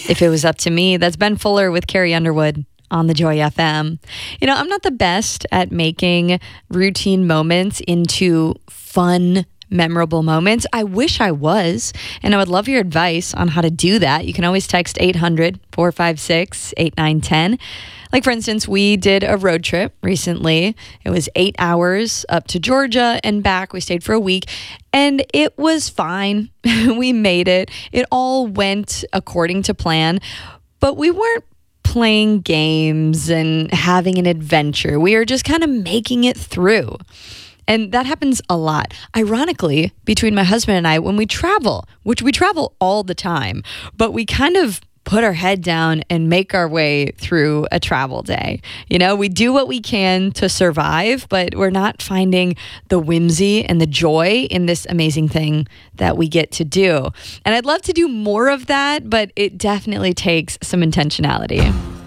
If it was up to me, that's Ben Fuller with Carrie Underwood on the Joy FM. I'm not the best at making routine moments into fun, memorable moments. I wish I was, and I would love your advice on how to do that. You can always text 800-456-8910. Like, for instance, we did a road trip recently. It was 8 hours up to Georgia and back. We stayed for a week, and it was fine. We made it. It all went according to plan, but we weren't playing games and having an adventure. We were just kind of making it through. And that happens a lot. Ironically, between my husband and I, when we travel, which we travel all the time, but we kind of put our head down and make our way through a travel day. We do what we can to survive, but we're not finding the whimsy and the joy in this amazing thing that we get to do. And I'd love to do more of that, but it definitely takes some intentionality.